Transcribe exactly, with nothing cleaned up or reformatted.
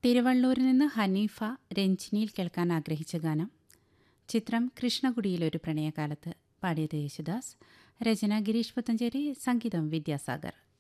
തിരുവള്ളൂരിൽ നിന്ന് ഹനീഫ രഞ്ജിനിയിൽ കേൾക്കാൻ ആഗ്രഹിച്ച ഗാനം. ചിത്രം കൃഷ്ണകുടിയിലൊരു പ്രണയകാലത്ത്. പാടിയത് യേശുദാസ്. രചന ഗിരീഷ് പുത്തഞ്ചേരി. സംഗീതം വിദ്യാസാഗർ.